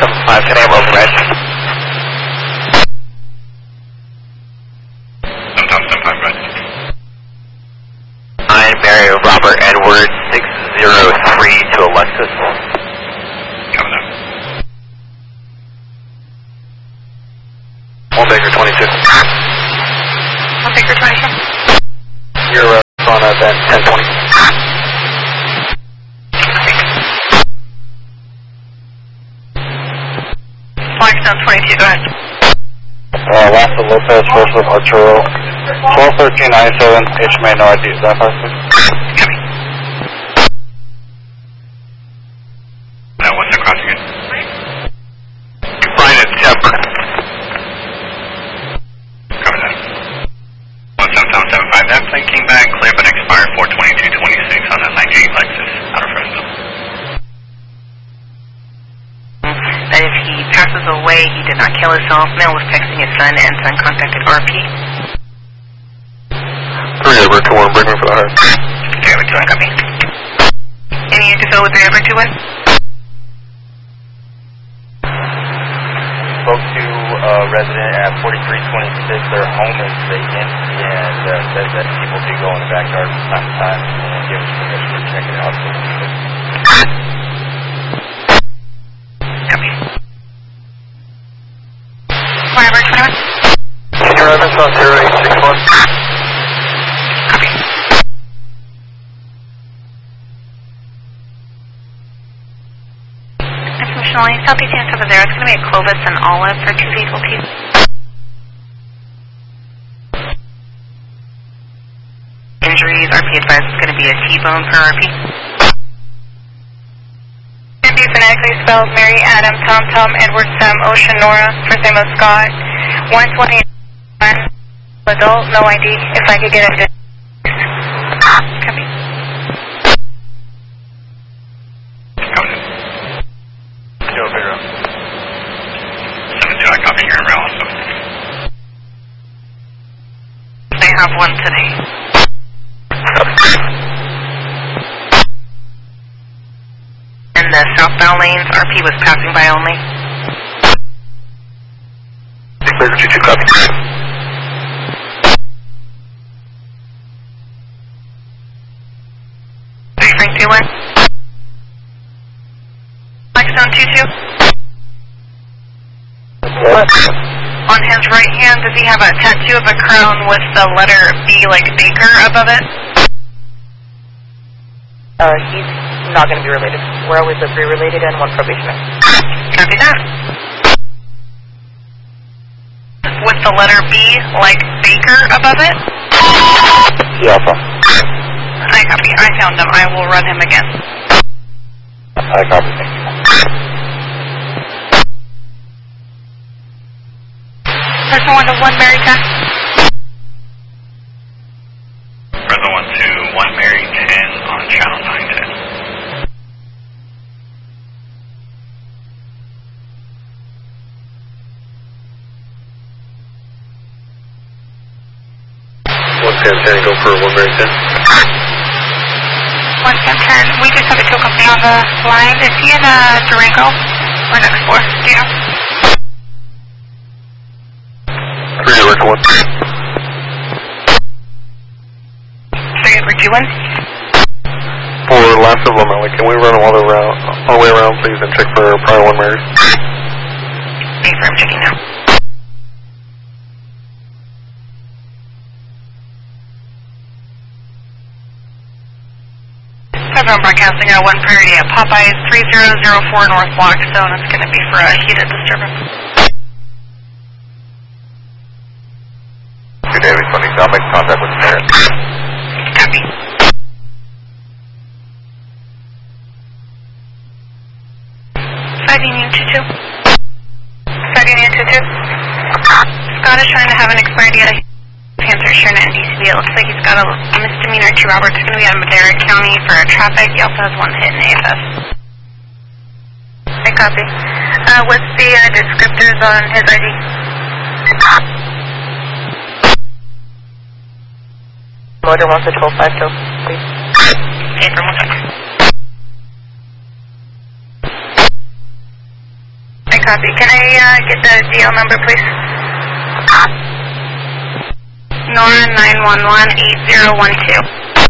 75, 10 a.m. override. 75, right. 9 Mary Robert Edward 603 to Alexis. Coming up. 1 Baker 22. 1 Baker 22. You're on then 1020. Blackstone 22, go ahead. Last of Lopez, first of Arturo. 121397, HMA, no ID. Is that possible? Coming. Now, what's the crossing again? Brian and Tepper. Cover that. 17775, that plane came back, clear but expired 42226 on that 98 Lexus, out of Fresno. That if he passes away, he did not kill himself. Male was texting his son, and son contacted RP. 3 Edward 21, bring me for the heart. 3 Edward 21, copy. Any interfere with 3 Edward 21? Spoke to a resident at 4326. Their home is vacant and says that people do go in the backyard from time to time and give us permission to check it out. Copy. 4 Edward 21? Senior Evans on 0861. Copy. Information only. Southeast Ann over there. It's going to be a Clovis and Olive for 2 vehicle piece. Injuries, RP advised it's going to be a T-bone per RP. Can be phonetically spelled Mary, Adam, Tom, Tom, Edward, Sam, Ocean, Nora, first name of Scott, 121, adult, no ID, if I could get a copy. Coming in. Yo, Vero. 72, I copy here in rail also. They have one today. And the southbound lanes, RP was passing by only. Baker 22, copy. Frank 21. Blackstone 22. On his right hand, does he have a tattoo of a crown with the letter B like Baker above it? He's not going to be related. We're always the 3 related and 1 probationer. Copy that. With the letter B like Baker above it? Yeah, I copy. I found him. I will run him again. I copy. Thank you. Person 1 to 1, Mary 10. Fresno 121, Mary 10 on channel 910. Go for 1 Mary 10. 110. We just have a tow company on the line. Is he in Durango or next floor? Do you know? 3 Edward 1. 3 Edward 21. For last of Lamella, can we run all the way around, please, and check for prior 1 Mary? I'm checking now. I'm broadcasting at 1 Prairie at Popeyes 3004 North Blackstone. It's going to be for a heated disturbance. Good day, responding. I'll make contact with the mayor. Copy. Union 22. Union 22. Scott is trying to have an expired yet. Panther Sharon at DCB. It looks like he's got a misdemeanor 2 Roberts. It's going to be out of Madera County for traffic. He also has 1 hit in AFS. I copy. What's the descriptors on his ID? Motor wants a 12-5 kill, please. Okay, for 1 second. I copy. Can I get the DL number, please? Nora 911-8012.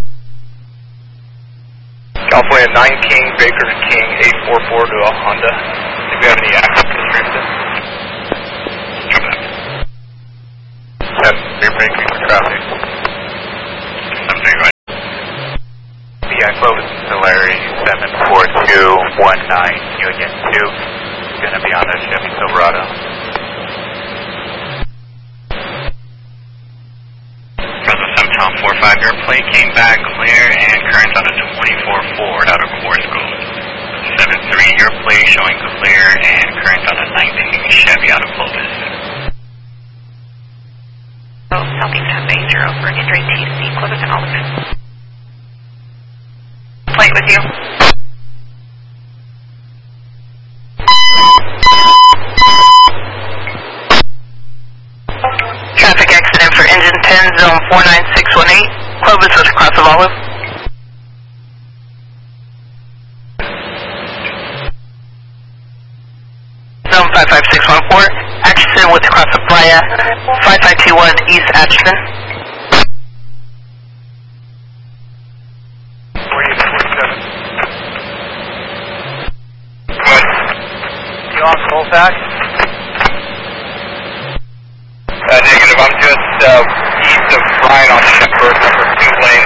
California 9 King, Baker King 844 to a Honda. Do we have any active history with this? Yes, they're breaking for traffic. Something right. The Clovis Solari 74219 Union 2. Going to be on a Chevy Silverado. Present Tom 45, your plate came back clear and current on a 24 Ford out of course goes. 73, your plate showing clear and current on a 19 Chevy out of Clovis. Southeast Cafe 0 for Android TC, Clovis and Olive. Plate with you. Traffic accident for engine 10, zone 49618. Clovis with cross of Olive. Zone 55614. Atchison with cross of Playa. 5521 East Atchison. 4847. What? You on Colfax? Negative. I'm just east of Bryan on Shepherd, number 2 lane.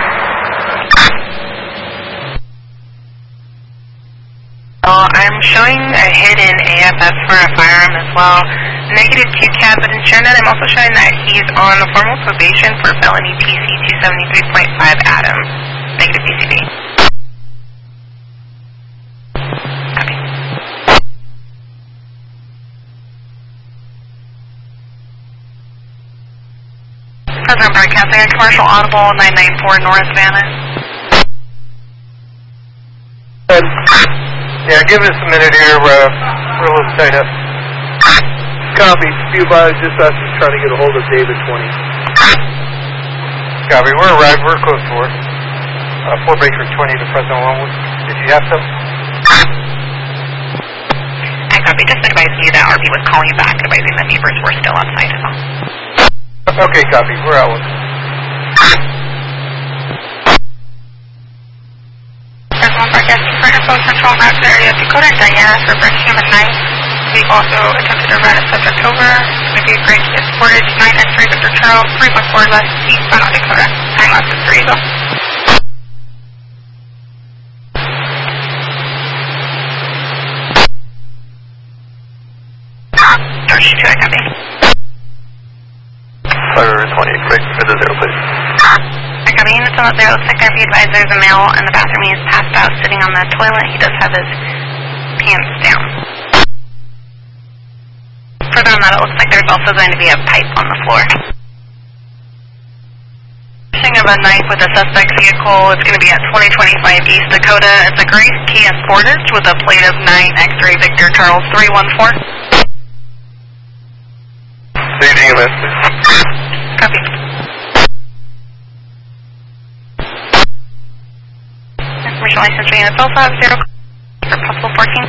I'm showing a hidden AFS for a firearm as well. Negative QCAD, but in ShareNet I'm also showing that he's on a formal probation for felony PC 273.5 Adam. Negative PCB. Copy. President Broadcasting, a commercial audible 994 North Savannah. Yeah, give us a minute here. We're a little tight up. Copy. Steve, just us trying to get a hold of David 20. Copy. We're arrived. We're close for it. Fort Baker 20 to President Longwood. Did you have something? I copy. Just advising you that RP was calling you back, advising the neighbors were still on site as well. Okay, copy. We're out. President Broadcasting for Info Central Raps area Dakota Diana for Birmingham at 9. We also attempted to run a subject over. Maybe a great to supported 9 X-ray Victor Charles 314 left eastbound on Dakota. Time lapse is 3 though. George 2, I copy. Fire 20, quick, to the 0, please. I copy. Units on the 0, sick, be advised there's a male in the bathroom. He is passed out sitting on the toilet. He does have his pants down. Further on that, it looks like there's also going to be a pipe on the floor. Of a knife with a suspect vehicle. It's going to be at 2025 East Dakota. It's a gray Kia Sportage with a plate of 9 X-ray Victor Charles 314. Staging event, please. Copy. Information license units also have 0 for possible 14.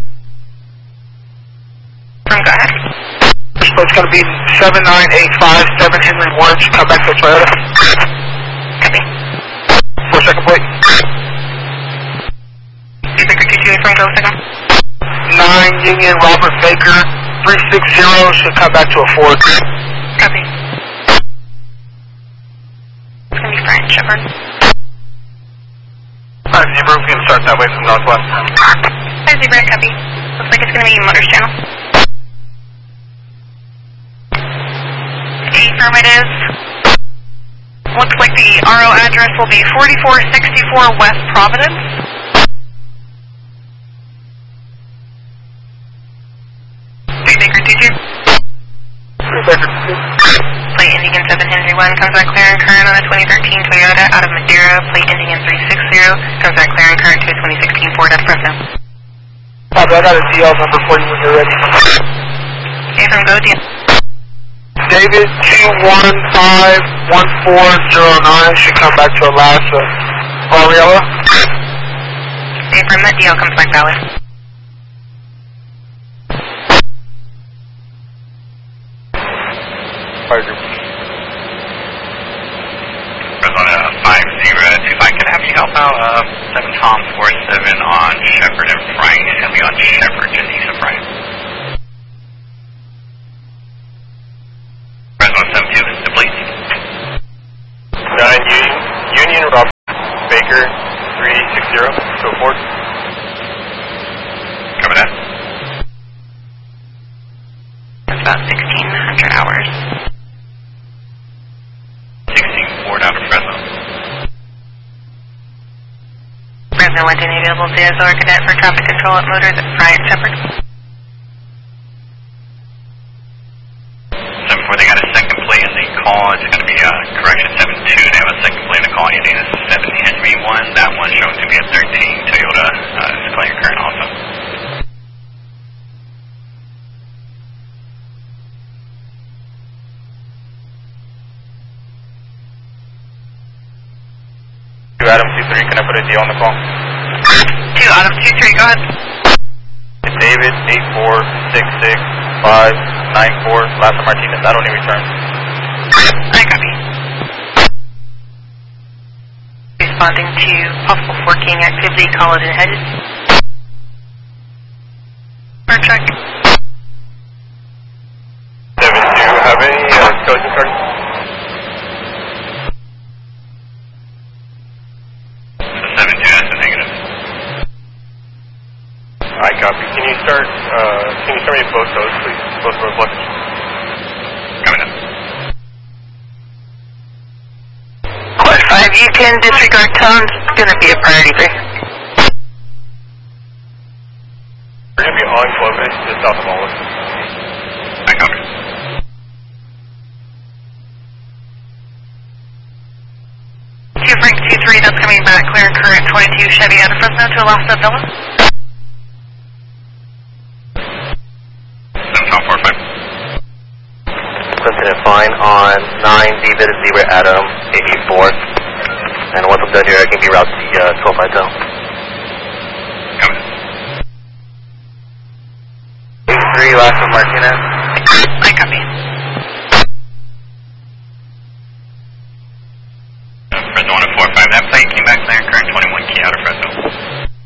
Go ahead. It's going to be 7985 7 Henry Warren. Come back to Toyota. Copy. 4-second plate. Baker 22 from go second. 9 Union Robert Baker 360 should come back to a Ford. Copy. It's going to be Brian Shepard. Alright, Zebra, we can start that way from northwest. Hi, Zebra, copy. Looks like it's going to be Motors Channel. Affirmative. Looks like the RO address will be 4464 West Providence. Baker 22. Baker 2. Plate ending in 7 Henry 1 comes back clear and current on the 2013 Toyota out of Madeira. Plate ending in 360 comes back clear and current to a 2016 Ford Espresso. Copy, I got a DL number for you when you're ready. Okay, from go deal. David 2151409 should come back to Alaska. Ariella? Okay, from that deal comes back valid. fire group. Arizona 5025, can I have you help out 7 Tom 47 on Shepherd and Frank? It's going to be on Shepherd, just east of Frank. Arizona 72, please. 9 Union Robert Baker 360, go forward. Cover that. That's about 1,600 hours. 16-4 down to Fresno. Fresno 1 to available to Azor Cadet for traffic control at Motors at Bryant Shepherd. 7-4, they got a second play in the call. It's going to be correction 7-2. They have a second play in the call. You need a 7 Henry 1. That one shown to be a 13 Toyota displaying current also. Adam 23, can I put a D on the call? 2 Adam 23, go ahead. It's David 8466594, Lassa Martinez. I don't need return. I copy. Responding to possible forking activity, call it in headed. Bird check. 7-2, have any coaching started? I copy. Can you start me both those, please? Both road blockage. Coming up. Quad 5, you can disregard tones. It's going to be a priority 3. We're going to be on Clovis, just south of Olive. I copy. Frank 23, that's coming back, clear and current 22 Chevy out of Fresno to Alaska Villa. 7 Tom 45. Clinton and fine on 9 David Zebra Adam 884. And once I'm done here, I can be route to 12 Hotel. Coming. 83 Lassa Martinez.